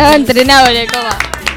Estaba entrenado en el coma.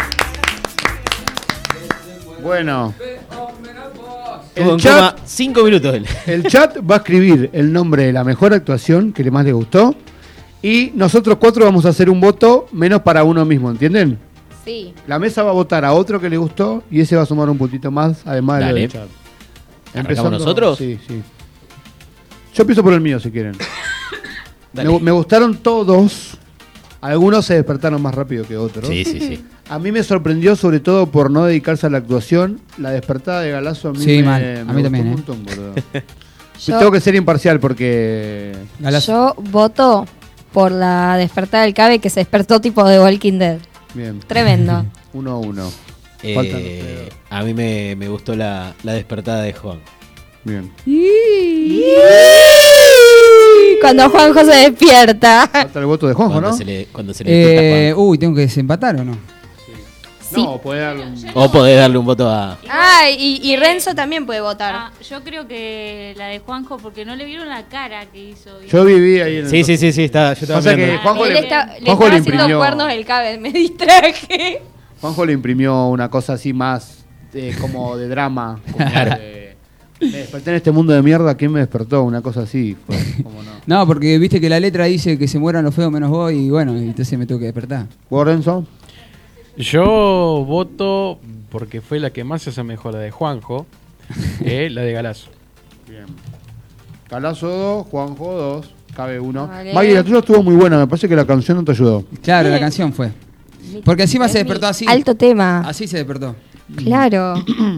Bueno. El chat, 5 minutos él. El chat va a escribir el nombre de la mejor actuación que más le gustó. Y nosotros 4 vamos a hacer un voto menos para uno mismo, ¿entienden? Sí. La mesa va a votar a otro que le gustó y ese va a sumar un puntito más, además de lo del chat. ¿Empezamos nosotros? Sí. Yo empiezo por el mío, si quieren. Me gustaron todos. Algunos se despertaron más rápido que otros. Sí. A mí me sorprendió, sobre todo por no dedicarse a la actuación, la despertada de Galazo. A mí Sí, me mal. A mí también, un montón, boludo. Yo- Tengo que ser imparcial porque... Yo voto por la despertada del Cabe que se despertó tipo de Walking Dead. Bien. Tremendo. 1-1. A mí me gustó la despertada de Juan. Bien. Cuando Juanjo se despierta. Falta el voto de Juanjo, ¿no? Cuando se le despierta Juan. ¿Tengo que desempatar o no? No, podés darle un... O podés darle un voto a... Ah, y Renzo también puede votar. Yo creo que la de Juanjo, porque no le vieron la cara que hizo. Yo viví ahí en el... Sí, está, yo estaba Pasa que mirando. Juanjo Él le está Juanjo le haciendo imprimió... cuernos el Cabe, me distraje. Juanjo le imprimió una cosa así más como de drama. Como me desperté en este mundo de mierda, ¿quién me despertó? Una cosa así. Fue, como no. No, porque viste que la letra dice que se mueran los feos menos vos y bueno, entonces me tengo que despertar. ¿Vos, Renzo? Yo voto porque fue la que más se asemejó a la de Juanjo, la de Galazo. Bien. Galazo 2, Juanjo 2, Cabe 1. Vale. Maggie, la tuya estuvo muy buena, me parece que la canción no te ayudó. Claro, la canción fue. Porque encima se despertó así. Alto tema. Así se despertó. Claro.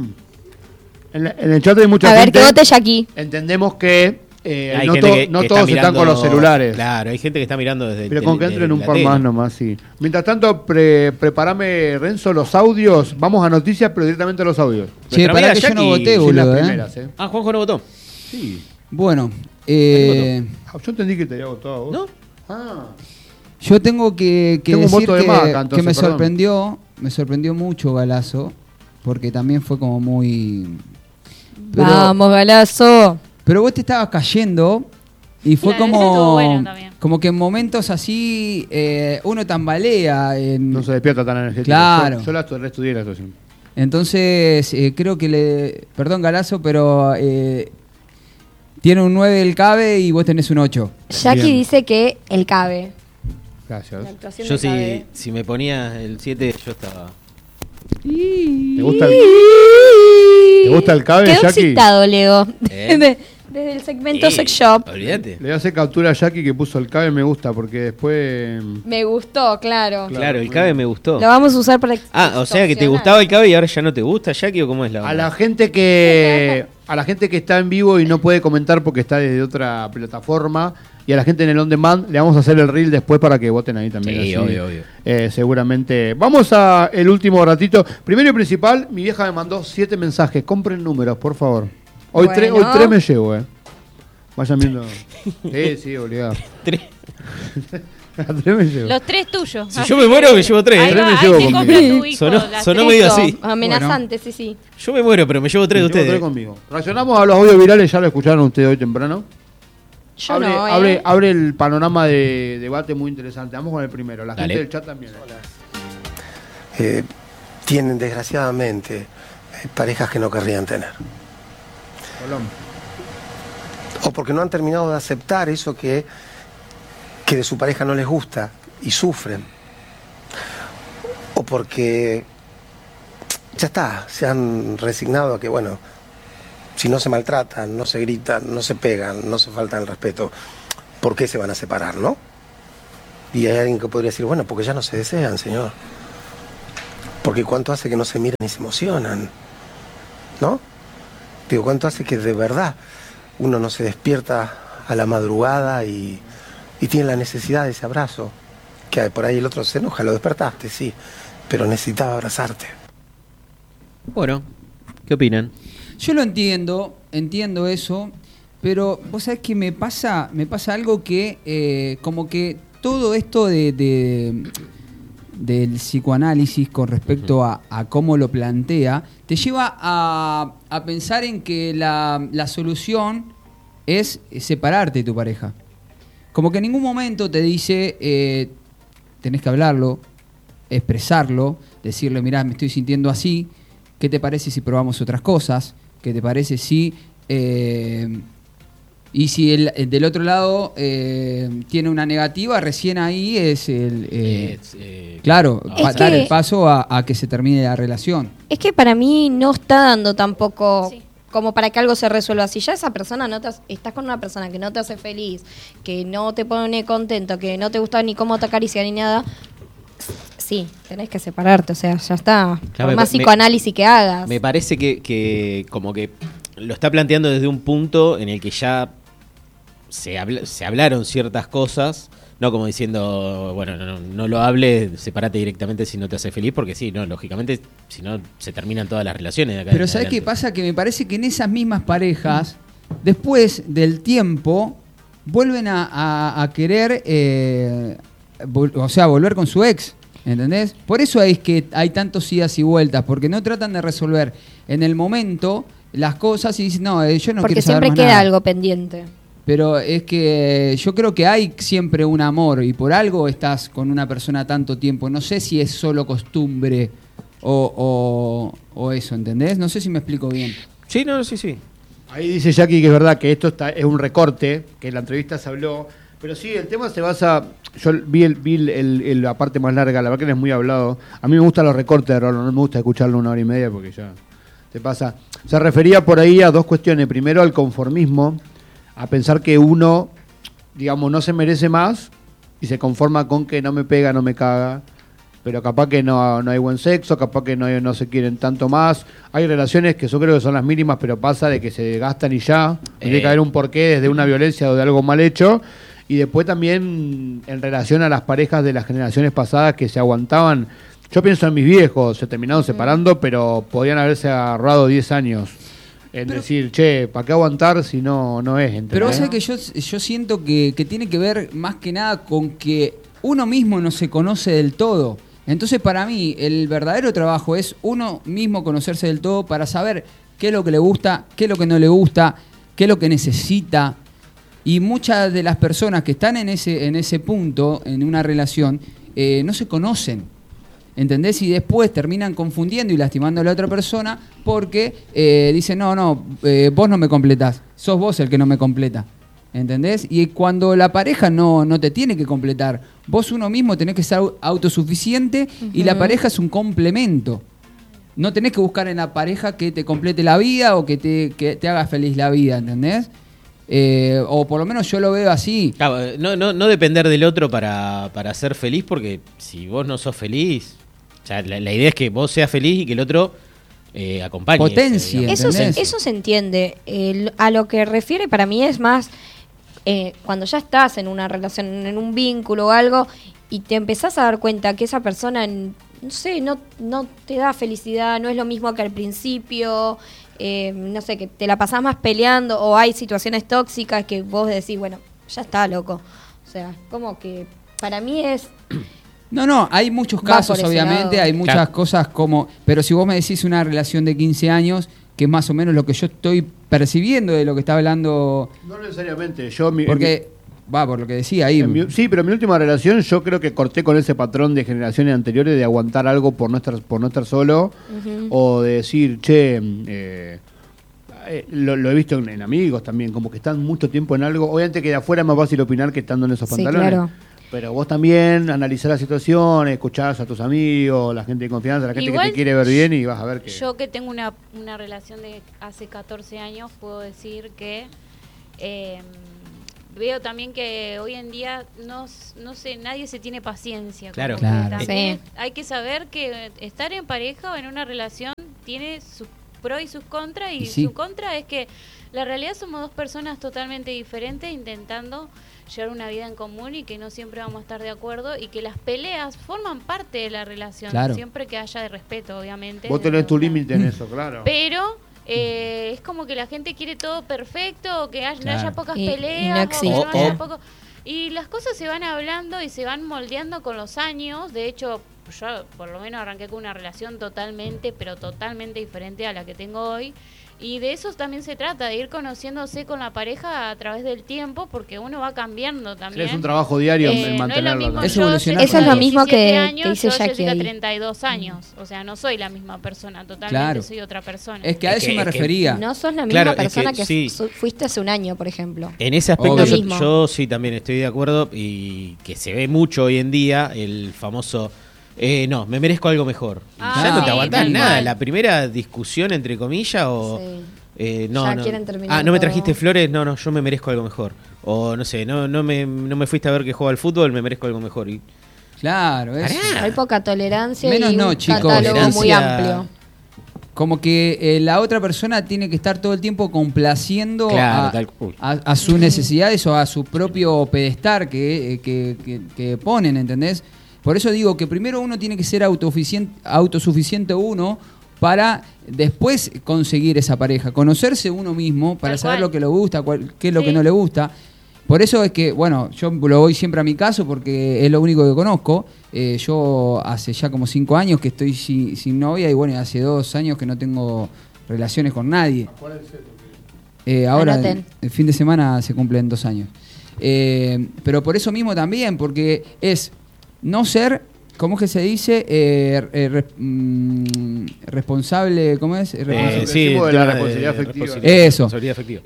En el chat hay mucha A ver, gente. que vote Jackie. Entendemos que Hay no, gente que no está todos están mirando- con los celulares. Claro, hay gente que está mirando desde Pero con que entren un la par tele. más nomás, sí. Mientras tanto, prepárame, Renzo, los audios. Vamos a noticias, pero directamente a los audios. Che, Nuestra pará amiga que yo no Jackie, voté, Sin boludo, las primeras, Ah, Juanjo no votó. Sí. Bueno, Yo entendí que te había votado a vos. ¿No? Ah. yo tengo que Tengo un decir voto de que, Maca, que entonces, me perdón. sorprendió mucho Galazo, porque también fue como muy... Vamos, Galazo. Pero vos te estabas cayendo y fue La de ese estuvo como, bueno también. como que en momentos así uno tambalea. No se despierta tan energético. Claro. Yo la reestudié la actuación. Entonces creo que perdón Galazo, pero tiene un 9 el Cabe y vos tenés un 8. Jackie Bien. dice que el Cabe. Gracias. La actuación Yo del Cabe. si me ponía el 7, yo estaba... ¿Te gusta el Cabe, Quedó Jackie? excitado, Leo. ¿Eh? Desde el segmento Sex Shop. Olvídate. Le voy a hacer captura a Jackie que puso el Cabe, me gusta, porque después... Me gustó, claro. Claro, el Cabe me gustó. Lo vamos a usar para O sea que te gustaba el Cabe y ahora ya no te gusta, Jackie, o cómo es la onda? A la gente que está en vivo y no puede comentar porque está desde otra plataforma, y a la gente en el on demand le vamos a hacer el reel después para que voten ahí también. Sí, así, obvio. seguramente. Vamos a el último ratito. Primero y principal, mi vieja me mandó 7 mensajes. Compren números, por favor. Hoy Bueno. 3 me llevo, Vayan viendo. Sí, obligado. 3. A 3 me llevo. Los 3 tuyos. Si yo me muero, me llevo 3. Ahí Tres va, me ahí llevo te conmigo. compra tu hijo. Sonó- las sonó tres. medio Eso, así. amenazante, sí. Yo me muero, pero me llevo 3 de Me llevo ustedes. tres conmigo. Reaccionamos a los audios virales, ya lo escucharon ustedes hoy temprano. Yo abre, no, abre el panorama de debate muy interesante. Vamos con el primero. La Dale. gente del chat también. Tienen desgraciadamente parejas que no querrían tener. Colón. O porque no han terminado de aceptar eso que de su pareja no les gusta y sufren. O porque ya está, se han resignado a que, bueno, si no se maltratan, no se gritan, no se pegan, no se faltan el respeto, ¿por qué se van a separar, no? Y hay alguien que podría decir, bueno, porque ya no se desean, señor. Porque cuánto hace que no se miran y se emocionan, ¿no? Digo, cuánto hace que de verdad uno no se despierta a la madrugada y tiene la necesidad de ese abrazo. Que por ahí el otro se enoja, lo despertaste, sí, pero necesitaba abrazarte. Bueno, ¿qué opinan? Yo lo entiendo eso, pero vos sabés que me pasa algo que como que todo esto del psicoanálisis con respecto a cómo lo plantea, te lleva a pensar en que la solución es separarte de tu pareja. Como que en ningún momento te dice, tenés que hablarlo, expresarlo, decirle, mirá, me estoy sintiendo así, ¿qué te parece si probamos otras cosas? ¿Qué te parece si... y si el del otro lado tiene una negativa, recién ahí es claro, dar el paso a que se termine la relación. Es que para mí no está dando tampoco Sí. como para que algo se resuelva. Si ya esa persona estás con una persona que no te hace feliz, que no te pone contento, que no te gusta ni cómo te acaricia ni nada, sí, tenés que separarte, o sea, ya está. Claro, Por más psicoanálisis que hagas. Me parece que como que lo está planteando desde un punto en el que ya se hablaron ciertas cosas, no como diciendo, bueno, no lo hables, sepárate directamente si no te hace feliz, porque sí, no, lógicamente, si no, se terminan todas las relaciones de acá. Pero ¿sabés qué pasa? Que me parece que en esas mismas parejas, después del tiempo, vuelven a querer, volver con su ex, ¿entendés? Por eso es que hay tantos idas y vueltas, porque no tratan de resolver en el momento las cosas y dicen, no, yo no porque quiero saber siempre más queda nada. algo pendiente. Pero es que yo creo que hay siempre un amor y por algo estás con una persona tanto tiempo. No sé si es solo costumbre o eso, ¿entendés? No sé si me explico bien. Sí, no, sí. Ahí dice Jackie que es verdad que esto es un recorte, que en la entrevista se habló, pero sí, el tema se basa, yo vi la parte más larga, la verdad que no es muy hablado. A mí me gustan los recortes de Rollo, no me gusta escucharlo 1 hora y media porque ya te pasa. Se refería por ahí a 2 cuestiones. Primero, al conformismo, a pensar que uno, digamos, no se merece más y se conforma con que no me pega, no me caga, pero capaz que no hay buen sexo, capaz que no se quieren tanto más. Hay relaciones que yo creo que son las mínimas, pero pasa de que se gastan y ya. Tiene que haber un porqué desde una violencia o de algo mal hecho. Y después también en relación a las parejas de las generaciones pasadas que se aguantaban. Yo pienso en mis viejos, se terminaron separando, pero podían haberse agarrado 10 años. En decir, che, ¿para qué aguantar si no es? ¿Entendés? Pero vos sabés que yo siento que tiene que ver más que nada con que uno mismo no se conoce del todo. Entonces para mí el verdadero trabajo es uno mismo conocerse del todo para saber qué es lo que le gusta, qué es lo que no le gusta, qué es lo que necesita. Y muchas de las personas que están en ese punto, en una relación, no se conocen. ¿Entendés? Y después terminan confundiendo y lastimando a la otra persona porque dicen, vos no me completás, sos vos el que no me completa. ¿Entendés? Y cuando la pareja no te tiene que completar, vos uno mismo tenés que ser autosuficiente y la pareja es un complemento. No tenés que buscar en la pareja que te complete la vida o que te haga feliz la vida, ¿entendés? O por lo menos yo lo veo así. Claro, no depender del otro para ser feliz, porque si vos no sos feliz, o sea, la idea es que vos seas feliz y que el otro acompañe. Potencie. Eso se entiende. A lo que refiere para mí es más cuando ya estás en una relación, en un vínculo o algo, y te empezás a dar cuenta que esa persona, no sé, no te da felicidad, no es lo mismo que al principio, no sé, que te la pasás más peleando o hay situaciones tóxicas que vos decís, bueno, ya está, loco. O sea, como que para mí es... No, hay muchos Va casos, por ese obviamente, lado. hay muchas cosas como... Pero si vos me decís una relación de 15 años, que es más o menos lo que yo estoy percibiendo de lo que está hablando... No necesariamente. Porque, por lo que decía ahí... Sí, pero en mi última relación yo creo que corté con ese patrón de generaciones anteriores de aguantar algo por no estar solo, o de decir, che, lo he visto en amigos también, como que están mucho tiempo en algo. Obviamente que de afuera es más fácil opinar que estando en esos Sí, pantalones. claro. Pero vos también analizás la situación, escuchás a tus amigos, la gente de confianza, la gente Igual, que te quiere ver bien y vas a ver que... Yo que tengo una relación de hace 14 años, puedo decir que veo también que hoy en día, no sé, nadie se tiene paciencia. Claro. Como que Claro. también Sí. hay que saber que estar en pareja o en una relación tiene sus pros y sus contras, y Sí. su contra es que la realidad somos dos personas totalmente diferentes intentando llevar una vida en común y que no siempre vamos a estar de acuerdo y que las peleas forman parte de la relación, Claro. siempre que haya de respeto, obviamente. Vos de tenés tu una- límite en eso, claro. Pero es como que la gente quiere todo perfecto, o que no Claro. haya pocas Y no peleas, o que existe. no haya poco... Y las cosas se van hablando y se van moldeando con los años. De hecho, yo por lo menos arranqué con una relación totalmente, pero totalmente diferente a la que tengo hoy. Y de eso también se trata, de ir conociéndose con la pareja a través del tiempo, porque uno va cambiando también. Es un trabajo diario el No es lo mantenerlo. mismo también. Es yo, evolucionar. Eso es lo mismo 17 que años, dice yo, Jackie Jessica, ahí. 32 años. O sea, no soy la misma persona, totalmente Claro. soy otra persona. Es que a Es eso que- me es que- refería. No sos la misma Claro, es persona que que, sí. fuiste hace un año, por ejemplo. En ese aspecto Obvio. Mismo. yo sí también estoy de acuerdo y que se ve mucho hoy en día el famoso no, me merezco algo mejor. Y Ah, ya no sí, te aguantás tal nada. cual. La primera discusión entre comillas o Sí. no, Ya no. quieren terminar No me todo. trajiste flores, no, yo me merezco algo mejor. O no sé, no me fuiste a ver que juega al fútbol, me merezco algo mejor. Y Claro, es Pará. Hay poca tolerancia Menos y no, un chicos. catálogo muy Tolerancia. amplio. como que la otra persona tiene que estar todo el tiempo complaciendo Claro, tal cual. a sus necesidades o a su propio pedestal que ponen, ¿entendés? Por eso digo que primero uno tiene que ser autosuficiente uno para después conseguir esa pareja, conocerse uno mismo para Tal saber cual. lo que le gusta, qué es lo Sí. que no le gusta. Por eso es que, bueno, yo lo voy siempre a mi caso porque es lo único que conozco. Yo hace ya como 5 años que estoy sin novia y bueno, hace 2 años que no tengo relaciones con nadie. Ahora, Anoten. el fin de semana se cumplen 2 años. Pero por eso mismo también, porque es no ser, ¿cómo es que se dice? Responsable, ¿cómo es? Responsable. sí, decimos de el la tema responsabilidad afectiva. Eso. Responsabilidad afectiva.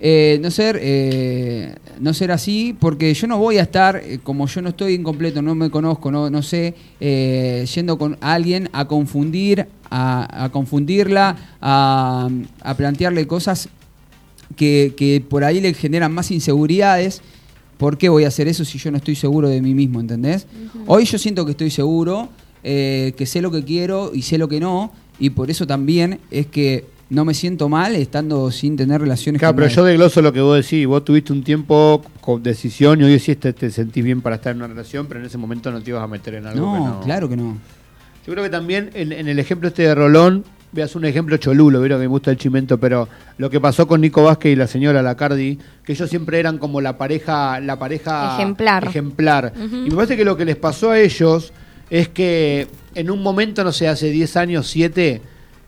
No ser así, porque yo no voy a estar, como yo no estoy incompleto, no me conozco, no sé, yendo con alguien a confundir, a confundirla, a plantearle cosas que por ahí le generan más inseguridades. ¿Por qué voy a hacer eso si yo no estoy seguro de mí mismo, ¿entendés? Hoy yo siento que estoy seguro, que sé lo que quiero y sé lo que no, y por eso también es que no me siento mal estando sin tener relaciones Claro, con pero nadie. yo desgloso lo que vos decís. Vos tuviste un tiempo con decisión y hoy sí te sentís bien para estar en una relación, pero en ese momento no te ibas a meter en algo que No, no. claro que no. Yo creo que también en el ejemplo este de Rolón, veas un ejemplo cholulo, vieron que me gusta el chimento, pero lo que pasó con Nico Vázquez y la señora Lacardi, que ellos siempre eran como la pareja ejemplar. Ujú. Y me parece que lo que les pasó a ellos es que en un momento, no sé, hace 10 años, 7,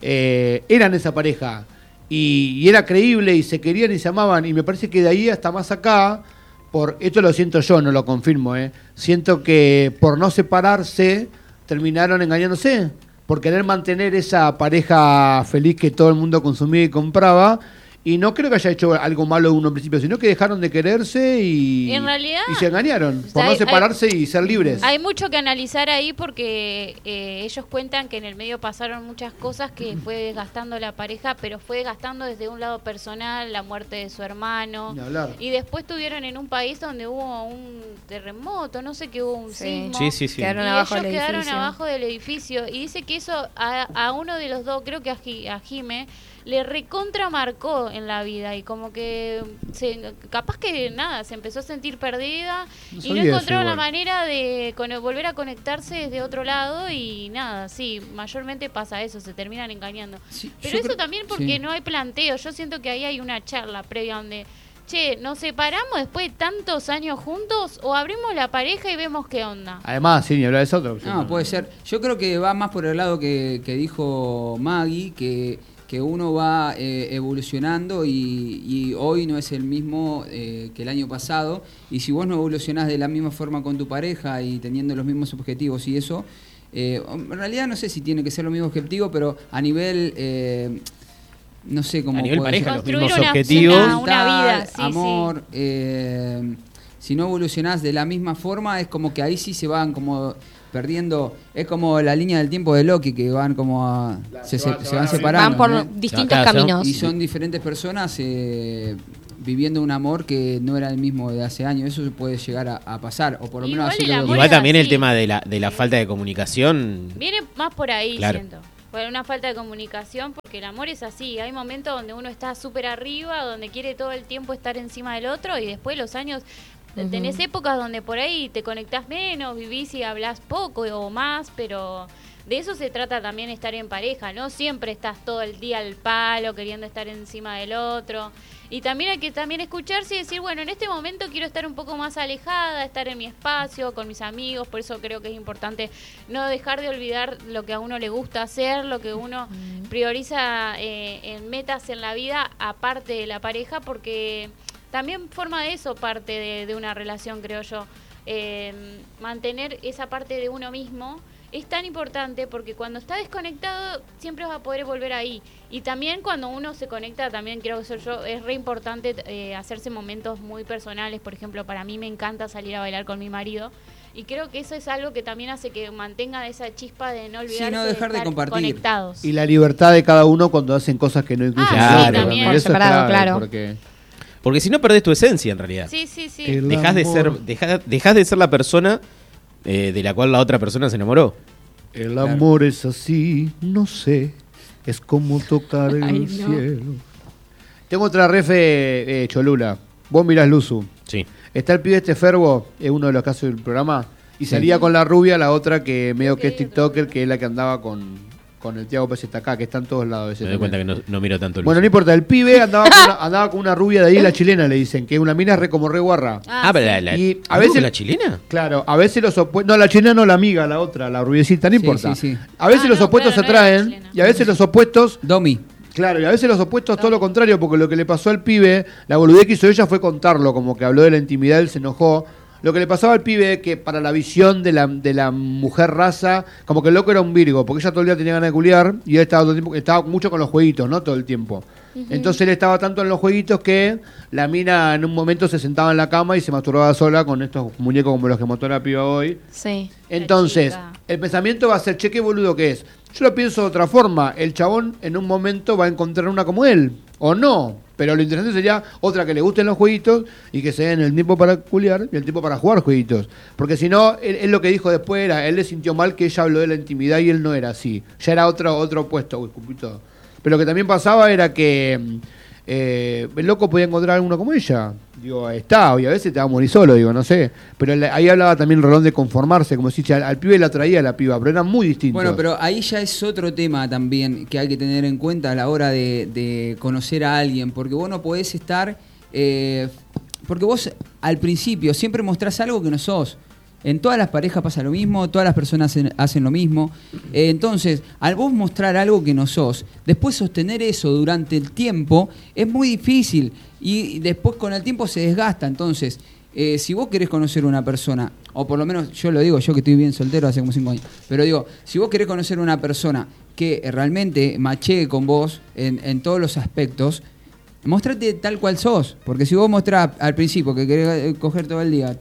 eran esa pareja. Y era creíble y se querían y se amaban. Y me parece que de ahí hasta más acá, esto lo siento yo, no lo confirmo, siento que por no separarse terminaron engañándose. Por querer mantener esa pareja feliz que todo el mundo consumía y compraba. Y no creo que haya hecho algo malo uno en principio, sino que dejaron de quererse y En realidad, y se engañaron. Por no hay- separarse y ser libres. Hay mucho que analizar ahí porque ellos cuentan que en el medio pasaron muchas cosas que fue desgastando la pareja, pero fue desgastando desde un lado personal, la muerte de su hermano. Ni hablar. Y después estuvieron en un país donde hubo un terremoto, no sé qué hubo, un Sí. sismo. Sí. Quedaron Y abajo ellos del quedaron edificio. abajo del edificio. Y dice que eso a uno de los dos, creo que a Jime, le recontra marcó en la vida. Y como que capaz que nada, se empezó a sentir perdida No y no sabía eso encontraron la igual. manera de volver a conectarse desde otro lado. Y nada, sí, mayormente pasa eso, se terminan engañando. Sí, Pero yo eso creo- también porque sí. no hay planteo. Yo siento que ahí hay una charla previa donde, che, ¿nos separamos después de tantos años juntos o abrimos la pareja y vemos qué onda? Además, sí, ni hablar de esa otra opción. No, puede ser. Yo creo que va más por el lado que dijo Maggie, que uno va evolucionando y hoy no es el mismo que el año pasado. Y si vos no evolucionás de la misma forma con tu pareja y teniendo los mismos objetivos y eso, en realidad no sé si tiene que ser los mismos objetivos, pero a nivel... no sé cómo A nivel puedo pareja, decirlo. los Construir mismos una- objetivos. una vida, sí, amor, si no evolucionás de la misma forma, es como que ahí sí se van como perdiendo, es como la línea del tiempo de Loki, que van como se van separando. Van por ¿no? distintos Acá, caminos. Y son diferentes personas viviendo un amor que no era el mismo de hace años. Eso puede llegar a pasar, o por lo menos Igual así el lo veo. amor Igual es también el así. tema de la falta de comunicación. Viene más por ahí, Claro. siento. Por una falta de comunicación, porque el amor es así. Hay momentos donde uno está súper arriba, donde quiere todo el tiempo estar encima del otro, y después los años, tenés épocas donde por ahí te conectás menos, vivís y hablás poco o más, pero de eso se trata también estar en pareja, ¿no? Siempre estás todo el día al palo, queriendo estar encima del otro. Y también hay que también escucharse y decir, bueno, en este momento quiero estar un poco más alejada, estar en mi espacio, con mis amigos. Por eso creo que es importante no dejar de olvidar lo que a uno le gusta hacer, lo que uno... prioriza en metas en la vida aparte de la pareja, porque también forma de eso parte de una relación, creo yo. Mantener esa parte de uno mismo es tan importante, porque cuando está desconectado siempre vas a poder volver ahí. Y también cuando uno se conecta, también creo que es re importante hacerse momentos muy personales. Por ejemplo, para mí me encanta salir a bailar con mi marido, y creo que eso es algo que también hace que mantenga esa chispa de no olvidarse no dejar de estar compartir. conectados. Y la libertad de cada uno cuando hacen cosas que no incluyen. sí, Claro, también. Eso es Separado, clave, claro. porque si no perdés tu esencia en realidad. Sí, sí, sí. El Dejás de ser la persona de la cual la otra persona se enamoró. el amor es así, no sé, es como tocar el Ay, no. cielo. Tengo otra refe, Cholula. Vos mirás Luzu. Sí. Está el pibe este Ferbo, es uno de los casos del programa, y salía con la rubia, la otra que medio que es TikToker, que es la que andaba con el Tiago PZK, que está en todos lados. ese Me doy cuenta que también. no miro tanto el Bueno, no importa, el pibe andaba con una rubia de ahí, la chilena, le dicen, que es una mina como re guarra. pero Y a veces- ¿la chilena? Claro, a veces los opuestos... No, la chilena no, la amiga, la otra, la rubiecita, no Sí, importa. sí, sí. A veces los no, opuestos claro, se no era la atraen, chilena. y a veces los opuestos... Domi. Claro, y a veces los opuestos todo lo contrario, porque lo que le pasó al pibe, la boludez que hizo ella fue contarlo, como que habló de la intimidad, él se enojó. Lo que le pasaba al pibe, que para la visión de la mujer raza, como que el loco era un virgo, porque ella todo el día tenía ganas de culiar, y él estaba todo el tiempo, estaba mucho con los jueguitos, ¿no? Todo el tiempo. Entonces él estaba tanto en los jueguitos que la mina en un momento se sentaba en la cama y se masturbaba sola con estos muñecos como los que montó la piba hoy. Sí. Entonces, chica. el pensamiento va a ser, che, qué boludo que es. Yo lo pienso de otra forma. El chabón en un momento va a encontrar una como él, o no. Pero lo interesante sería otra que le gusten los jueguitos y que se den el tiempo para culiar y el tiempo para jugar jueguitos. Porque si no, él lo que dijo después era, él le sintió mal que ella habló de la intimidad y él no era así. Ya era otro opuesto. Uy, escupí todo. Pero lo que también pasaba era que el loco podía encontrar a alguno como ella. Digo, está, y a veces te va a morir solo, digo, no sé. Pero ahí hablaba también Rolón de conformarse, como si al pibe la traía la piba, pero eran muy distintos. Bueno, pero ahí ya es otro tema también que hay que tener en cuenta a la hora de conocer a alguien, porque vos no podés estar... porque vos al principio siempre mostrás algo que no sos. En todas las parejas pasa lo mismo, todas las personas hacen lo mismo. Entonces, al vos mostrar algo que no sos, después sostener eso durante el tiempo es muy difícil y después con el tiempo se desgasta. Entonces, si vos querés conocer a una persona, o por lo menos yo lo digo, yo que estoy bien soltero hace como 5 años, pero digo, si vos querés conocer a una persona que realmente machee con vos en todos los aspectos, mostrate tal cual sos, porque si vos mostrás al principio que querés coger todo el día,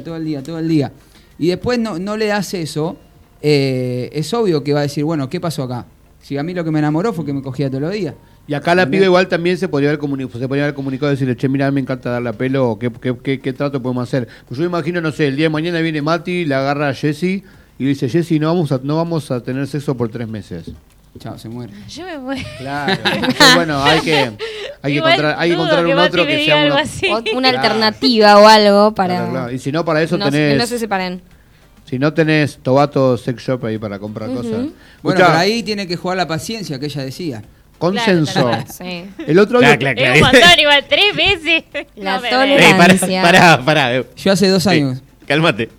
y después no le das eso, es obvio que va a decir, bueno, ¿qué pasó acá? Si a mí lo que me enamoró fue que me cogía todos los días. Y acá la piba igual también se podría haber comunicado y decirle, che, mira, me encanta darle a pelo, o ¿qué trato podemos hacer? Pues yo me imagino, no sé, el día de mañana viene Mati, le agarra a Jessy y le dice, Jessy, no vamos a tener sexo por 3 meses. Chao, se muere. Yo me muero. Claro. Entonces, bueno, hay que Igual encontrar dudo un Mati otro me que diga sea algo uno. así. Una Claro. alternativa o algo para Claro. Y si no, para eso que tenés... no se separen. Si no tenés Tobato Sex Shop ahí para comprar cosas. Bueno, Escuchá, por ahí tiene que jugar la paciencia que ella decía. consenso. Claro, tal Sí. El otro audio... Claro. Es un montón, igual 3 veces. La No me tolerancia. Pará. Yo hace 2 años. Cálmate.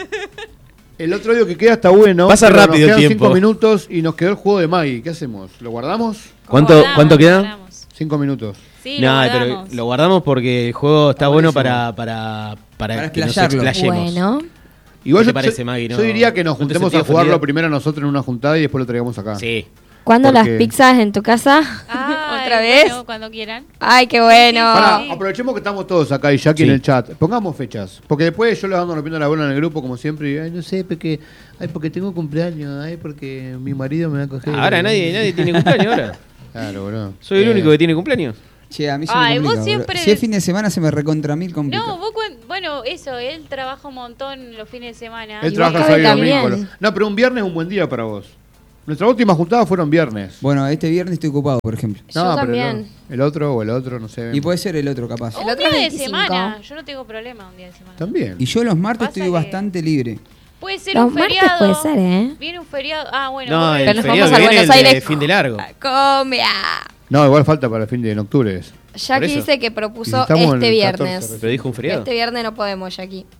El otro audio que queda está bueno. Pasa pero rápido el nos quedan tiempo. 5 minutos y nos quedó el juego de Maggie. ¿Qué hacemos? ¿Lo guardamos? ¿Cuánto queda? Guardamos. 5 minutos. Sí, No, lo pero guardamos. lo guardamos porque el juego está bueno buenísimo. para que nos explayarlo. explayemos. Bueno, Igual ¿Qué te yo, parece, Maggie? yo No- diría que nos ¿no te juntemos a sentías jugarlo ofendida? primero nosotros en una juntada y después lo traigamos acá. Sí. ¿cuándo Porque- las pizzas en tu casa? Ay, ¿Otra vez? bueno, cuando quieran. Ay, qué bueno. Pará, Sí. aprovechemos que estamos todos acá y Jackie Sí. en el chat. Pongamos fechas. Porque después yo les ando rompiendo la bola en el grupo como siempre. Y, ay, no sé, porque tengo cumpleaños. Ay, porque mi marido me va a coger. Ahora nadie tiene cumpleaños ahora. Claro, bro. Soy el único que tiene cumpleaños. Che, a mí se Ay, me complica, vos boludo. siempre- Si es fin de semana se me recontra mil complica. No, vos bueno, eso, él trabaja un montón los fines de semana. Él Y trabaja vos sábado y también. domingo. No, pero un viernes es un buen día para vos. Nuestras últimas juntadas fueron viernes. Bueno, este viernes estoy ocupado, por ejemplo. Yo No, pero también. el otro o el otro, no sé. Y puede ser el otro, capaz. Un El otro día es de 25. semana. Yo no tengo problema un día de semana. También. Y yo los martes Pasa estoy que- bastante libre. Puede ser Los un martes feriado. puede ser, ¿eh? Viene un feriado. Ah, bueno. No, bueno. el Pero nos feriado vamos a que viene Buenos el de Aires. fin de largo. Cumbia. No, igual falta para el fin de octubre. Jackie eso. dice que Y propuso estamos en este el viernes. 14 Pero dijo un feriado. Este viernes no podemos, Jackie.